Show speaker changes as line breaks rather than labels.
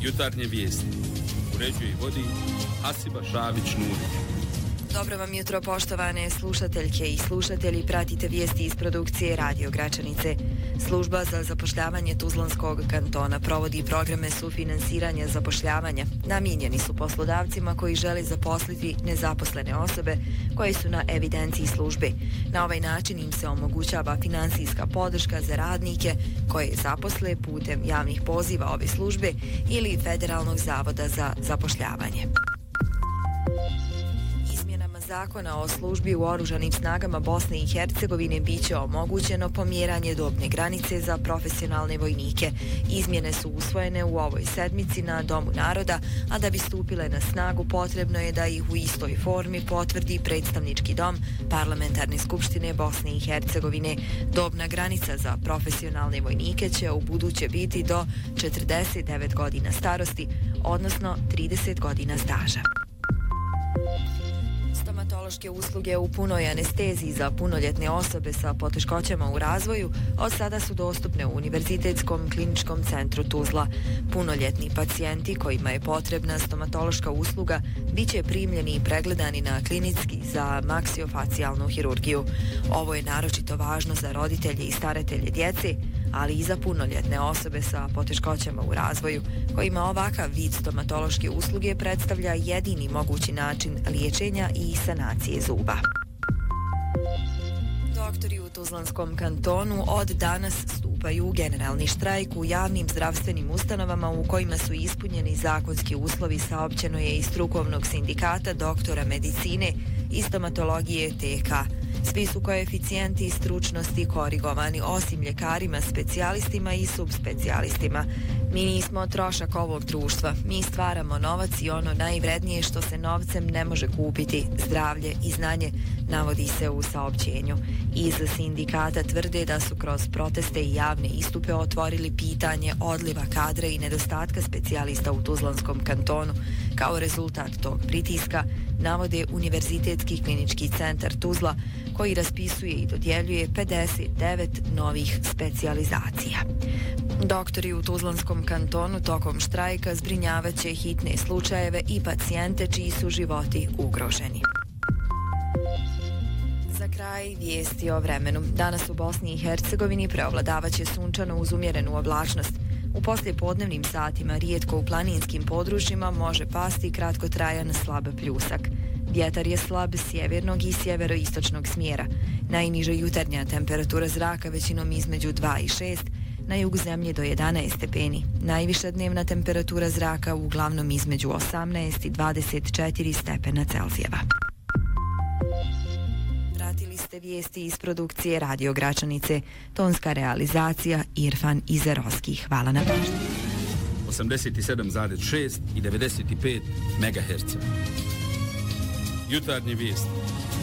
Jutarnje vijesti. Uređuje i vodi Hasiba Šavić-Nurić.
Dobro vam jutro, poštovane slušateljke i slušatelji. Pratite vijesti iz produkcije Radio Gračanice. Služba za zapošljavanje Tuzlanskog kantona provodi programe sufinansiranja zapošljavanja. Namijenjeni su poslodavcima koji žele zaposliti nezaposlene osobe koje su na evidenciji službe. Na ovaj način im se omogućava finansijska podrška za radnike koje zaposle putem javnih poziva ove službe ili Federalnog zavoda za zapošljavanje. Zakona o službi u oružanim snagama Bosne i Hercegovine biće omogućeno pomjeranje dobne granice za profesionalne vojnike. Izmjene su usvojene u ovoj sedmici na Domu naroda, a da bi stupile na snagu potrebno je da ih u istoj formi potvrdi predstavnički dom Parlamentarne skupštine Bosne i Hercegovine. Dobna granica za profesionalne vojnike će u buduće biti do 49 godina starosti, odnosno 30 godina staža. Stomatološke usluge u punoj anesteziji za punoljetne osobe sa poteškoćama u razvoju od sada su dostupne u Univerzitetskom kliničkom centru Tuzla. Punoljetni pacijenti kojima je potrebna stomatološka usluga biće primljeni i pregledani na klinici za maksiofacijalnu hirurgiju. Ovo je naročito važno za roditelje i staratelje djece, ali i za punoljetne osobe sa poteškoćama u razvoju, kojima ovakav vid stomatološke usluge predstavlja jedini mogući način liječenja i sanacije zuba. Doktori u Tuzlanskom kantonu od danas stupaju u generalni štrajk u javnim zdravstvenim ustanovama u kojima su ispunjeni zakonski uslovi, saopćeno je iz strukovnog sindikata doktora medicine i stomatologije TK. Svi su koeficijenti stručnosti korigovani, osim ljekarima, specijalistima i subspecijalistima. Mi nismo trošak ovog društva, mi stvaramo novac i ono najvrednije što se novcem ne može kupiti, zdravlje i znanje, navodi se u saopćenju. Iz sindikata tvrde da su kroz proteste i javne istupe otvorili pitanje odliva kadra i nedostatka specijalista u Tuzlanskom kantonu. Kao rezultat tog pritiska navode Univerzitetski klinički centar Tuzla, koji raspisuje i dodjeljuje 59 novih specijalizacija. Doktori u Tuzlanskom kantonu tokom štrajka zbrinjavat će hitne slučajeve i pacijente čiji su životi ugroženi. Za kraj vijesti o vremenu. Danas u Bosni i Hercegovini preovladavaće sunčano uz umjerenu oblačnost. U poslijepodnevnim satima rijetko u planinskim područjima može pasti kratkotrajan slab pljusak. Vjetar je slab sjevernog i sjeveroistočnog smjera. Najniža jutarnja temperatura zraka većinom između 2 i 6, na jugu zemlje do 11 stepeni. Najviša dnevna temperatura zraka uglavnom između 18 i 24 stepena Celzijeva. Pratili ste vijesti iz produkcije Radio Gračanice. Tonska realizacija Irfan Izerovski. Hvala na pažnji.
87,6 i 95 MHz. Jutarnje vijesti.